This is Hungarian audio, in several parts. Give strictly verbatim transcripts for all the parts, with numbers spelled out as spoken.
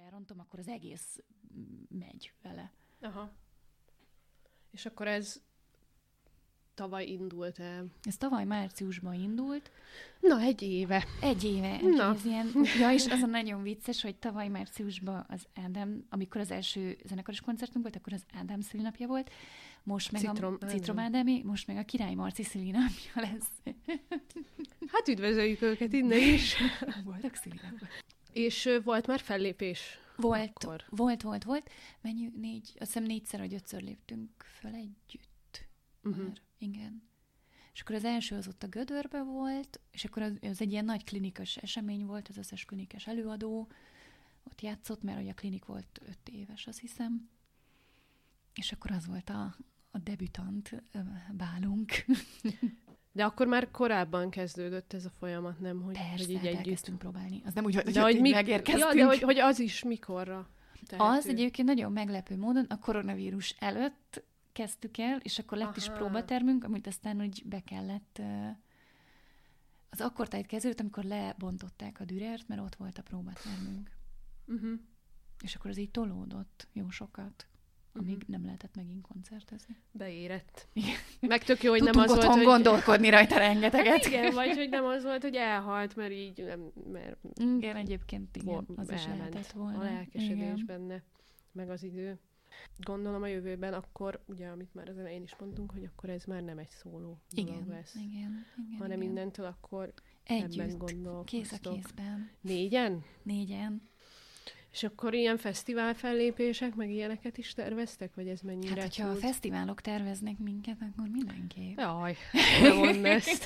elrontom, akkor az egész megy vele. Aha. És akkor ez tavaly indult el. Ez tavaly márciusban indult. Na, egy éve. Egy éve. Na. Ez ilyen, ja, és az a nagyon vicces, hogy tavaly márciusban az Ádám, amikor az első zenekaros koncertünk volt, akkor az Ádám szülinapja volt. Most meg Citrom, a Citrom Ádámi, most meg a Király Marci szülinapja lesz. Hát üdvözöljük őket innen is. Voltak szülinapja. És ö, volt már fellépés? Volt, Akkor. volt, volt, volt. Mennyi, négy, azt hiszem négyszer vagy ötször léptünk föl együtt. Uh-huh. Már, igen. És akkor az első az ott a Gödörbe volt, és akkor az, az egy ilyen nagy klinikus esemény volt, az összes klinikus előadó ott játszott, mert ugye a klinik volt öt éves, azt hiszem. És akkor az volt a, a debütant ö, bálunk. De akkor már korábban kezdődött ez a folyamat, nem? Hogy, Persze, hogy így hát együtt. elkezdtünk próbálni. Az nem úgy volt, hogy, De hogy hogy mi... megérkeztünk. Ja, de hogy, hogy az is mikorra tehető? Az egyébként nagyon meglepő módon a koronavírus előtt kezdtük el, és akkor lett Aha. is próbatermünk, amit aztán úgy be kellett... Az akkor tájt kezdődött, amikor lebontották a Dürert, mert ott volt a próbatermünk. Uh-huh. És akkor az így tolódott jó sokat, amíg uh-huh. nem lehetett megint koncertezni. Beérett. Igen. Meg tök jó, hogy Tudtunk nem az volt, hogy... gondolkodni rajta rengeteget. Hát igen, vagy hogy nem az volt, hogy elhalt, mert így nem... Mert igen, egyébként igen, az is lehetett volna. A lelkesedés igen. benne, meg az idő. Gondolom a jövőben akkor, ugye, amit már az elején is mondtunk, hogy akkor ez már nem egy szóló dolog Igen, lesz, igen, igen, hanem igen. innentől akkor ebben Együtt, kéz a gondolkoztok. kézben. Négyen? Négyen. És akkor ilyen fesztivál fellépések, meg ilyeneket is terveztek? Vagy ez mennyire? Hát, hogyha tud? a fesztiválok terveznek minket, akkor mindenképp. Jaj, ne mondd ezt.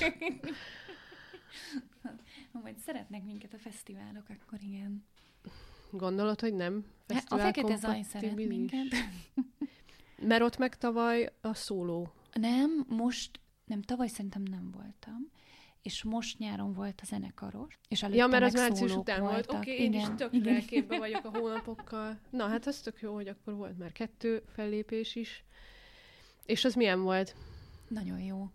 Ha majd szeretnek minket a fesztiválok, akkor igen. Gondolod, hogy nem? Hát a Fekete Zaj szeret Fesztivál minket. Mert ott meg tavaly a szóló. Nem, most, nem, tavaly szerintem nem voltam. És most nyáron volt a zenekaros. És Ja, mert az meg március szólók után volt. voltak. Oké, okay, én igen, is tök igen. lelképben vagyok a hónapokkal. Na, hát az tök jó, hogy akkor volt már kettő fellépés is. És az milyen volt? Nagyon jó.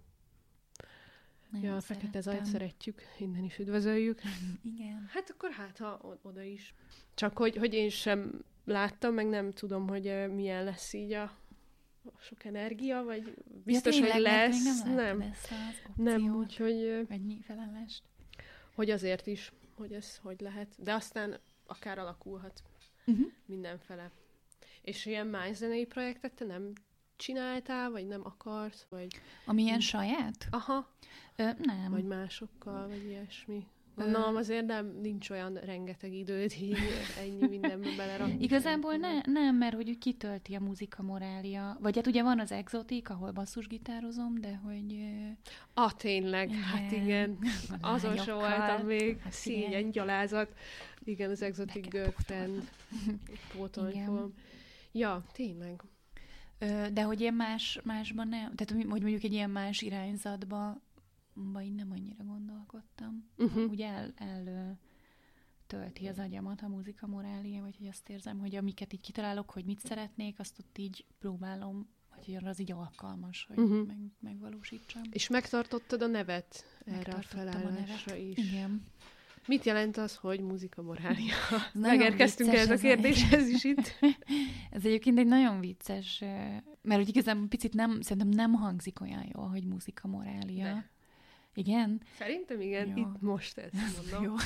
Nagyon Ja, a Fekete Zajt szerettem. szeretjük, innen is üdvözöljük. Igen. Hát akkor hát, ha o- oda is. Csak hogy, hogy én sem láttam, meg nem tudom, hogy uh, milyen lesz így a, a sok energia, vagy biztos, ja, hogy tényleg, mert még lesz. nem. Nem, Ezt az opciót, nem úgyhogy uh, vagy mi felállást. hogy azért is, hogy ez hogy lehet. De aztán akár alakulhat Uh-huh. mindenfele. És ilyen más zenei projektet te nem csináltál, vagy nem akarsz, vagy... Amilyen saját? Aha, Ö, nem. vagy másokkal, vagy ilyesmi. Gondolom azért nem, nincs olyan rengeteg időd, így ennyi mindenbe belerakni. Igazából ne, nem, mert hogy úgy kitölti a muzika morália. Vagy hát ugye van az Exotik, ahol basszusgitározom, de hogy... ö, Ah, tényleg, igen, hát igen. a Azon se lányokkal. voltam még. Hát Szégyen, igen. gyalázat. Igen, az Exotic Be kell Girlfriend. Pótolni Igen. fogom. Ja, tényleg. Ö, de hogy ilyen más, másban nem. Tehát hogy mondjuk egy ilyen más irányzatba ba így nem annyira gondolkodtam. Uh-huh. Úgy el, el ö, tölti az agyamat a muzika morália, vagy hogy azt érzem, hogy amiket így kitalálok, hogy mit szeretnék, azt ott így próbálom, vagy hogy arra az így alkalmas, hogy Uh-huh. meg, megvalósítsam. És megtartottad a nevet erre a Megtartottam a felállásra nevet. is. Igen. Mit jelent az, hogy muzika morália? Nagyon Megérkeztünk vicces ehhez a ez a- kérdéshez is itt. Ez egyébként egy nagyon vicces, ö, mert úgy igazából picit nem, szerintem nem hangzik olyan jól, hogy muzika morália. De. Igen? Szerintem igen, Jó. itt most ezt mondom. Jó.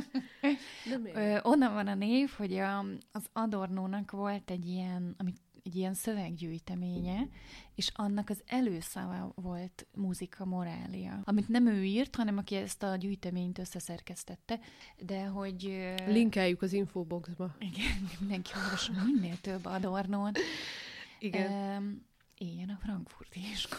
De miért? Ö, onnan van a név, hogy a, az Adornónak volt egy ilyen, amit, egy ilyen szöveggyűjteménye, és annak az előszava volt muzika morália. Amit nem ő írt, hanem aki ezt a gyűjteményt összeszerkesztette, de hogy... ö, Linkeljük az infoboxba. Igen, mindenki olvasson minél több Adornót. Igen. Um, éljen a frankfurti iskola.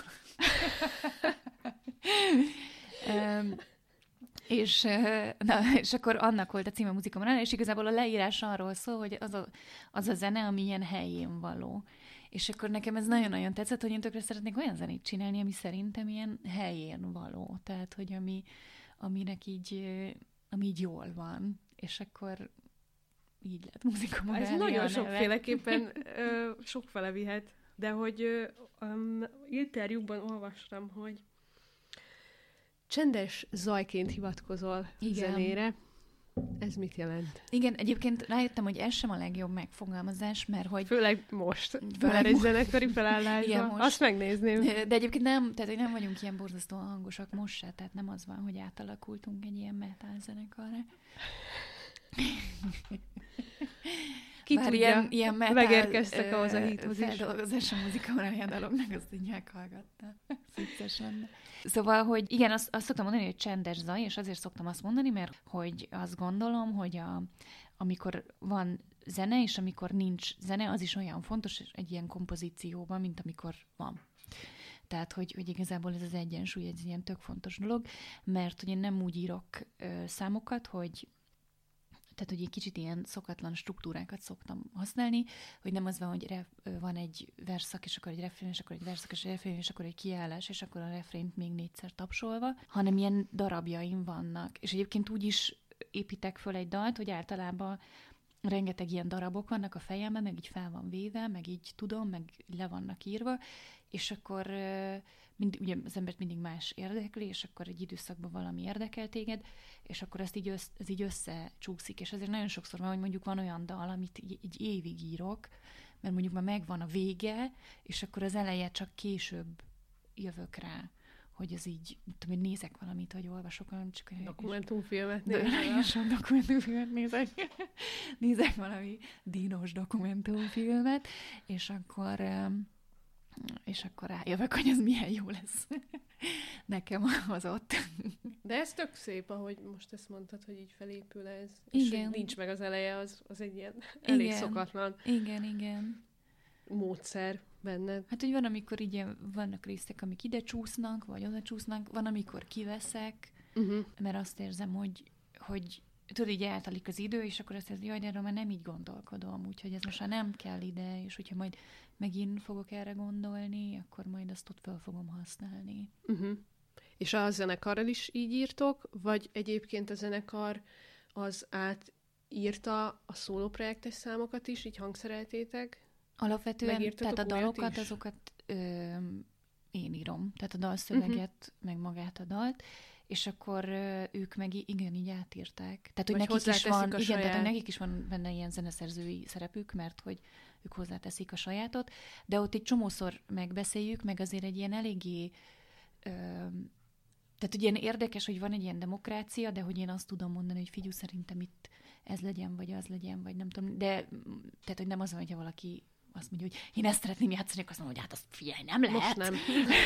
um, és, uh, na, és akkor annak volt a címe Muzika Morália, és igazából a leírás arról szól, hogy az a, az a zene, ami ilyen helyén való. És akkor nekem ez nagyon-nagyon tetszett, hogy én tökre szeretnék olyan zenét csinálni, ami szerintem ilyen helyén való. Tehát, hogy ami, aminek így, ö, ami így jól van. És akkor így lett Muzika Morália. Ez nagyon a neve. sokféleképpen ö, sokfele vihet, de hogy ö, um, interjúkban olvastam, hogy csendes zajként hivatkozol Igen. zenére, Ez mit jelent? Igen, egyébként rájöttem, hogy ez sem a legjobb megfogalmazás, mert hogy... Főleg most. Főleg Főleg egy most. zenekari felállásban. Igen, most. Azt megnézném. De egyébként nem, tehát hogy nem vagyunk ilyen borzasztóan hangosak most se, tehát nem az van, hogy átalakultunk egy ilyen metal zenekarra. Ki Bár tudja, ilyen, ilyen metal, megérkeztek ahhoz a hithoz is. feldolgozás a muzikaóráján dolognak, azt így meghallgattam. Vicces lenne. Szóval, hogy igen, azt, azt szoktam mondani, hogy csendes zaj, és azért szoktam azt mondani, mert hogy azt gondolom, hogy a, amikor van zene, és amikor nincs zene, az is olyan fontos egy ilyen kompozícióban, mint amikor van. Tehát, hogy, hogy igazából ez az egyensúly egy ilyen tök fontos dolog, mert hogy én nem úgy írok ö, számokat, hogy tehát, hogy egy kicsit ilyen szokatlan struktúrákat szoktam használni, hogy nem az van, hogy ref, van egy verszak, és akkor egy refrén, és akkor egy verszak, és egy refrén, és akkor egy kiállás, és akkor a refrént még négyszer tapsolva, hanem ilyen darabjaim vannak. És egyébként úgy is építek föl egy dalt, hogy általában rengeteg ilyen darabok vannak a fejemben, meg így fel van véve, meg így tudom, meg le vannak írva, és akkor mind, ugye az embert mindig más érdekli, és akkor egy időszakban valami érdekel téged, és akkor ezt így, össze, ez így összecsúszik, és azért nagyon sokszor van, hogy mondjuk van olyan dal, amit így, így évig írok, mert mondjuk már megvan a vége, és akkor az eleje csak később jövök rá, hogy ez így, tudom, hogy nézek valamit, hogy olvasok valamit, csak dokumentumfilmet nézek. dokumentumfilmet nézek. Nézek valami dínos dokumentumfilmet, és akkor és akkor rájövök, hogy ez milyen jó lesz nekem az ott. De ez tök szép, ahogy most ezt mondtad, hogy így felépül ez. És igen. nincs meg az eleje, az, az egy ilyen elég igen. szokatlan igen, igen. módszer benned. Hát, hogy van, amikor így vannak részek, amik ide csúsznak, vagy oda csúsznak, van, amikor kiveszek, uh-huh. mert azt érzem, hogy, hogy tudod, így eltelik az idő, és akkor azt érzem, jaj, de erről már nem így gondolkodom, úgyhogy ez most már nem kell ide, és hogyha majd megint fogok erre gondolni, akkor majd azt ott fel fogom használni. Uh-huh. És a zenekarral is így írtok, vagy egyébként a zenekar az átírta a szólóprojektes számokat is, így hangszereltétek? Alapvetően, tehát a dalokat, is? azokat ö, én írom. Tehát a dalszöveget, uh-huh. meg magát a dalt, és akkor ö, ők meg igen, így átírták. Tehát, hogy nekik is van, igen, saját... tehát, hogy nekik is van benne ilyen zeneszerzői szerepük, mert hogy ők hozzáteszik a sajátot, de ott egy csomószor megbeszéljük, meg azért egy ilyen eléggé ö, tehát ugye ilyen érdekes, hogy van egy ilyen demokrácia, de hogy én azt tudom mondani, hogy figyelj, szerintem itt ez legyen, vagy az legyen, vagy nem tudom, de tehát, hogy nem az van, hogyha valaki azt mondja, hogy én ezt szeretném játszani, akkor azt mondom, hogy hát azt figyelj, nem lehet. Most nem.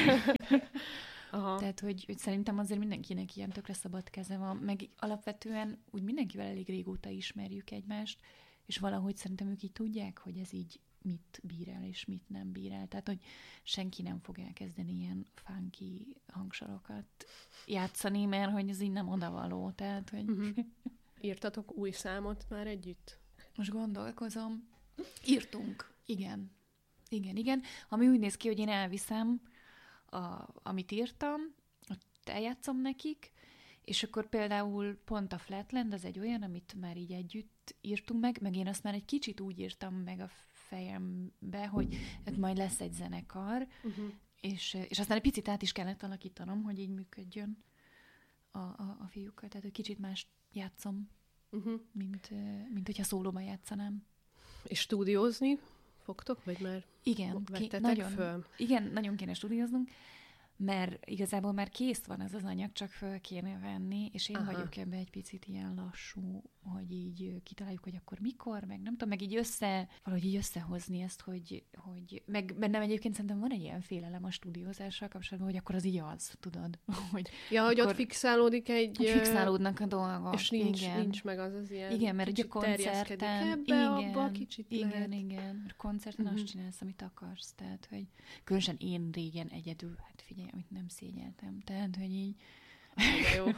Aha. Tehát, hogy, hogy szerintem azért mindenkinek ilyen tökre szabad keze van, meg alapvetően úgy mindenkivel elég régóta ismerjük egymást, és valahogy szerintem ők így tudják, hogy ez így mit bír el, és mit nem bír el. Tehát, hogy senki nem fog elkezdeni ilyen funky hangsorokat játszani, mert hogy ez így nem odavaló. Tehát, hogy... Uh-huh. Írtatok új számot már együtt? Most gondolkozom. Írtunk. Igen. Igen, igen. Ami úgy néz ki, hogy én elviszem, a, amit írtam, ott eljátszom nekik, és akkor például pont a Flatland az egy olyan, amit már így együtt írtunk meg, meg én azt már egy kicsit úgy írtam meg a fejembe, hogy hát majd lesz egy zenekar, uh-huh. és, és aztán egy picit át is kellett alakítanom, hogy így működjön a, a, a fiúkkal. Tehát, hogy kicsit más játszom, uh-huh. mint, mint hogyha szólóban játszanám. És stúdiózni fogtok, vagy már igen, vettetek nagyon, föl? Igen, nagyon kéne stúdióznunk, mert igazából már kész van ez az anyag, csak föl kéne venni, és én Aha. vagyok ebbe egy picit ilyen lassú, hogy így kitaláljuk, hogy akkor mikor, meg nem tudom, meg így össze, valahogy így összehozni ezt, hogy, hogy meg bennem egyébként szerintem van egy ilyen félelem a stúdiózással kapcsolatban, hogy akkor az így az, tudod? Hogy ja, hogy ott fixálódik egy... Hogy fixálódnak a dolgok. És nincs, igen. nincs meg az az ilyen... Igen, mert ugye koncerten... Ebbe, igen, abba kicsit igen, lehet. igen, mert koncerten uh-huh. azt csinálsz, amit akarsz, tehát, hogy különösen én régen egyedül, hát figyelj, amit nem szégyeltem, tehát, hogy így... De jó.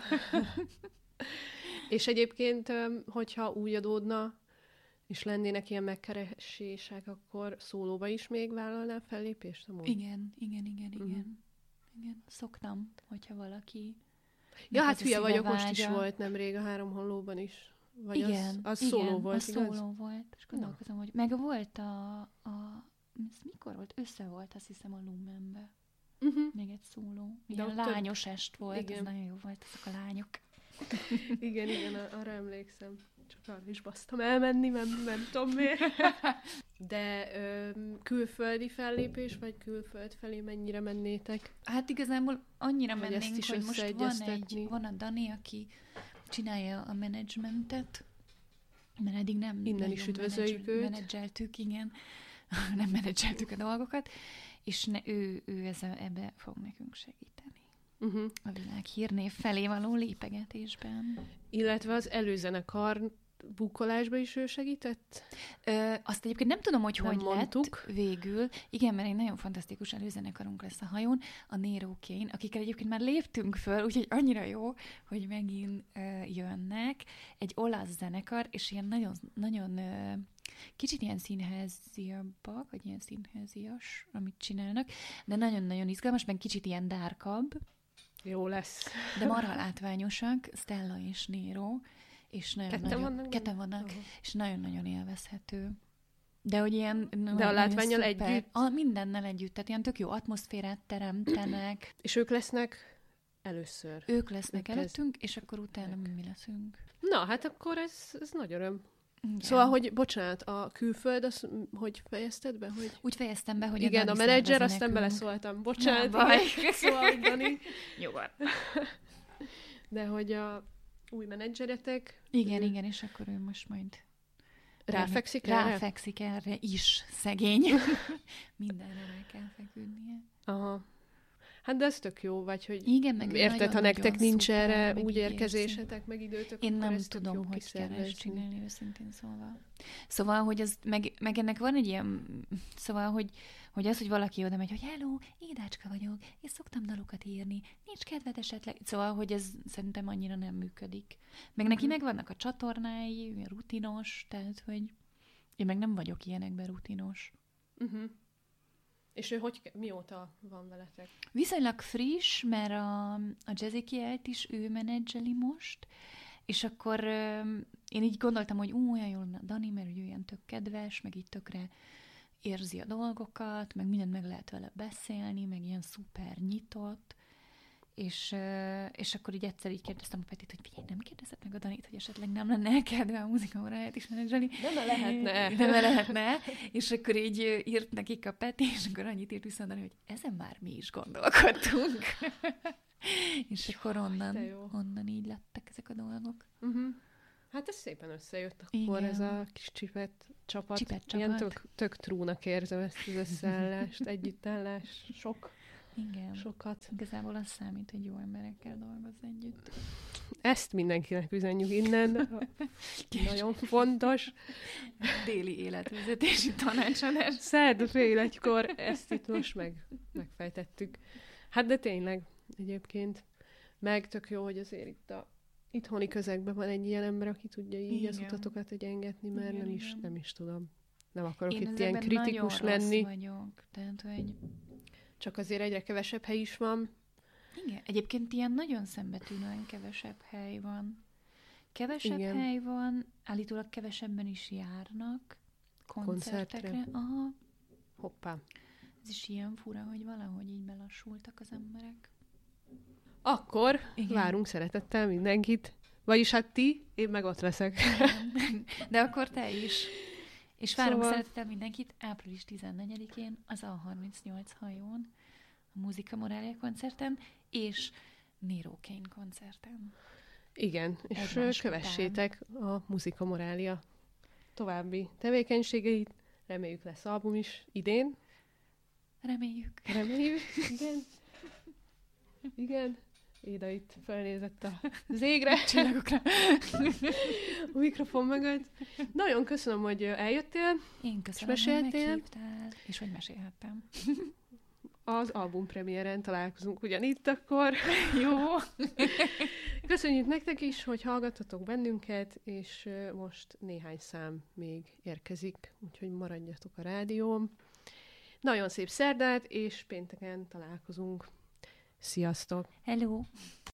És egyébként, hogyha úgy adódna, és lennének ilyen megkeresések, akkor szólóba is még vállalnál fellépést? Amúgy? Igen, igen, igen, igen. Uh-huh. Igen, szoktam, hogyha valaki... Ja, hát hülye vagyok, vágya. Most is volt nemrég a Három Hollóban is. Vagy igen, az, az igen, szóló volt, az igaz? szóló volt. És gondolkozom, hogy meg volt a... a ez mikor volt? Össze volt, azt hiszem, a Lumenbe. Uh-huh. Még egy szóló. Ilyen lányos több... est volt, igen. Ez nagyon jó volt, ezek a lányok. Igen, igen, arra emlékszem. Csak arra is basztam elmenni, nem, nem tudom miért. De ö, külföldi fellépés, vagy külföld felé mennyire mennétek? Hát igazából annyira Vagy mennénk, is hogy most van egy, van a Dani, aki csinálja a menedzsmentet, mert eddig nem innen is üdvözöljük őt. menedzseltük, igen, nem menedzseltük a dolgokat, és ne, ő, ő ezzel, ebbe fog nekünk segíteni. Uh-huh. A világ hírnév felé való lépegetésben. Illetve az előzenekar búkolásba is ő segített? Ö, azt egyébként nem tudom, hogy nem hogy mondtuk. Lett végül. Igen, mert egy nagyon fantasztikus előzenekarunk lesz a hajón, a Nero Kane, akikkel egyébként már léptünk föl, úgyhogy annyira jó, hogy megint ö, jönnek. Egy olasz zenekar, és ilyen nagyon, nagyon ö, kicsit ilyen színháziabbak, vagy ilyen színházias, amit csinálnak, de nagyon-nagyon izgalmas, meg kicsit ilyen dárkabb. Jó lesz. De marha látványosak, Stella és Nero, és nagyon, ketten nagyon, vannak? Ketten vannak, uh-huh. és nagyon-nagyon élvezhető. De hogy ilyen... De a látvánnyal együtt? A, mindennel együtt, tehát ilyen tök jó atmoszférát teremtenek. És ők lesznek először? Ők lesznek ők előttünk, lesz... és akkor utána mi, mi leszünk. Na, hát akkor ez, ez nagy öröm. Igen. Szóval, hogy bocsánat, a külföld, az, hogy fejezted be? Hogy... Úgy fejeztem be, hogy igen, a, a menedzser, aztán nekünk. Beleszóltam. Bocsánat. Na, baj. Szóval, hogy Dani. Nyugodt. De hogy a új menedzseretek... Igen, ő... igen, és akkor ő most majd... Ráfekszik erre? Ráfekszik erre is, szegény. Mindenre rá kell feküdnie. Aha. Hát de ez tök jó, vagy hogy igen, meg érted, nagyon, ha nektek nincs szuper, erre meg úgy így érkezésetek, meg időtök, én akkor nem ezt tudom, jó hogy kell ezt csinálni, őszintén szóval. Szóval, hogy az, meg, meg ennek van egy ilyen, szóval, hogy, hogy az, hogy valaki oda megy, hogy hello, Édácska vagyok, és szoktam dalokat írni, nincs kedved esetleg. Szóval, hogy ez szerintem annyira nem működik. Meg neki meg vannak a csatornái, rutinos, tehát, hogy én meg nem vagyok ilyenekben rutinos. Uh-huh. És ő hogy, mióta van veletek? Viszonylag friss, mert a, a Jazzy Kielt is ő menedzseli most, és akkor euh, én így gondoltam, hogy ú, olyan jól a Dani, mert ő ilyen tök kedves, meg így tökre érzi a dolgokat, meg mindent meg lehet vele beszélni, meg ilyen szuper nyitott, és, euh, és akkor így egyszer így kérdeztem a Petit, hogy figyelj, nem kérdezed meg a Danit, hogy esetleg nem lenne kedve a muzikaóráját is menedzselni. Nem lehetne. Nem lehetne. És akkor így írt nekik a Peti, és akkor annyit írt vissza, hogy ezen már mi is gondolkodtunk. És akkor onnan, onnan így lettek ezek a dolgok. Uh-huh. Hát ez szépen összejött akkor. Igen. Ez a kis csipet csapat. Csipet csapat. Ilyen tök, tök trúnak érzem ezt az összeállást, együttállás, sok. Igen. Sokat. Igazából az számít, hogy jó emberekkel dolgozz együtt. Ezt mindenkinek üzenjük innen. Nagyon fontos. Déli életvezetési tanácsadás. Szerda fél egykor ezt itt most meg, megfejtettük. Hát de tényleg, egyébként. Meg tök jó, hogy azért itt a itthoni közegben van egy ilyen ember, aki tudja így igen. az utatokat egyengetni, mert igen, nem, is, nem is tudom. Nem akarok én itt ilyen kritikus lenni. Én vagyok. Tehát, hogy... Csak azért egyre kevesebb hely is van. Igen, egyébként ilyen nagyon szembetűnően kevesebb hely van. Kevesebb igen. hely van, állítólag kevesebben is járnak koncertekre. Koncertre. Aha. Hoppá. Ez is ilyen fura, hogy valahogy így belassultak az emberek. Akkor igen. várunk szeretettel mindenkit. Vagyis hát ti, én meg ott leszek. De akkor te is. És várunk szóval... szeretettel mindenkit április tizennegyedikén az A harmincnyolc hajón, a Muzika Morália koncerten, és Nero Kane koncerten. Igen, és egymás kövessétek után a Muzika Morália további tevékenységeit. Reméljük lesz album is idén. Reméljük. Reméljük, igen. Igen. Éda itt felnézett az égre. Csillagokra. A mikrofon mögött. Nagyon köszönöm, hogy eljöttél. Én köszönöm, és hogy meghívtál, és hogy mesélhettem. Az albumpremiéren találkozunk ugyanitt akkor. Jó. Köszönjük nektek is, hogy hallgattatok bennünket, és most néhány szám még érkezik, úgyhogy maradjatok a rádión. Nagyon szép szerdát, és pénteken találkozunk. Sziasztok! Hello!